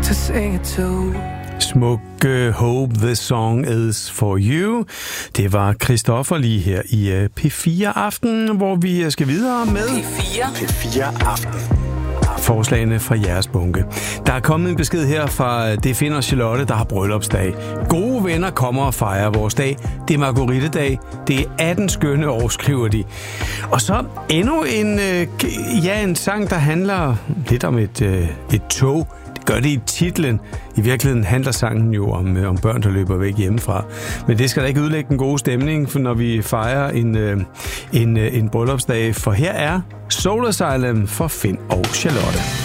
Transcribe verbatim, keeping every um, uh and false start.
to sing it to. Smuk uh, Hope This Song Is For You. Det var Christoffer lige her i uh, P fire Aften, hvor vi skal videre med P fire. P fire Aften. Forslagene fra jeres bunke. Der er kommet en besked her fra Det Finn og Charlotte, der har bryllupsdag. Gode venner kommer og fejrer vores dag. Det er Marguerite-dag. Det er atten skønne år, skriver de. Og så endnu en, øh, ja, en sang, der handler lidt om et, øh, et tog. Det gør det i titlen. I virkeligheden handler sangen jo om, øh, om børn, der løber væk hjemmefra. Men det skal da ikke udlægge den gode stemning, for når vi fejrer en, øh, en, øh, en bryllupsdag. For her er Soul Asylum for Finn og Charlotte.